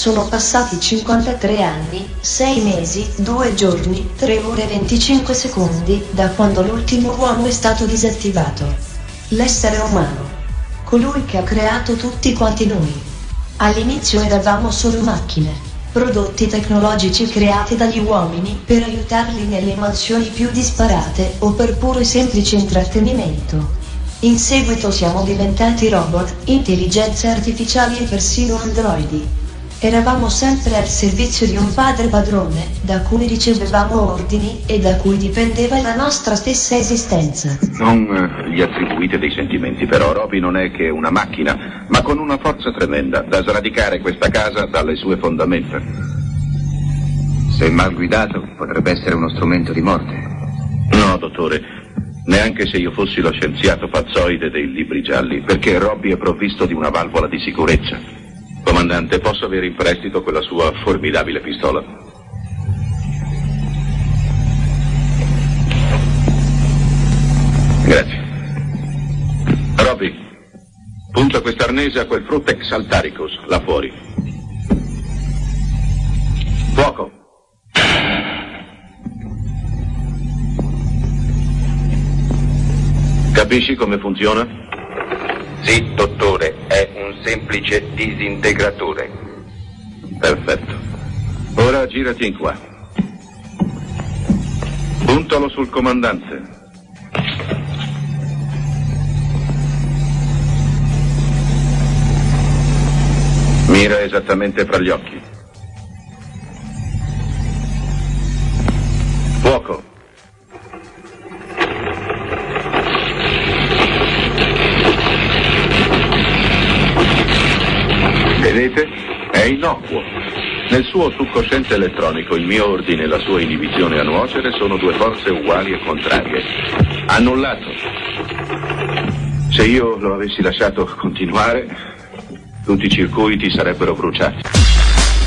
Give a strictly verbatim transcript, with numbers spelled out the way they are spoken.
Sono passati cinquantatré anni, sei mesi, due giorni, tre ore e venticinque secondi, da quando l'ultimo uomo è stato disattivato. L'essere umano. Colui che ha creato tutti quanti noi. All'inizio eravamo solo macchine, prodotti tecnologici creati dagli uomini per aiutarli nelle mansioni più disparate o per puro e semplice intrattenimento. In seguito siamo diventati robot, intelligenze artificiali e persino androidi. Eravamo sempre al servizio di un padre padrone, da cui ricevevamo ordini e da cui dipendeva la nostra stessa esistenza. Non eh, gli attribuite dei sentimenti, però Roby non è che una macchina, ma con una forza tremenda da sradicare questa casa dalle sue fondamenta. Se mal guidato, potrebbe essere uno strumento di morte. No, dottore, neanche se io fossi lo scienziato pazzoide dei libri gialli, perché Roby è provvisto di una valvola di sicurezza. Comandante, posso avere in prestito quella sua formidabile pistola? Grazie. Roby, punta quest'arnese a quel Frutex Altaricus, là fuori. Fuoco! Capisci come funziona? Sì, dottore, è un semplice disintegratore. Perfetto. Ora girati in qua. Puntalo sul comandante. Mira esattamente fra gli occhi. Fuoco. Vedete? È innocuo. Nel suo subconsciente elettronico il mio ordine e la sua inibizione a nuocere sono due forze uguali e contrarie. Annullato. Se io lo avessi lasciato continuare, tutti i circuiti sarebbero bruciati.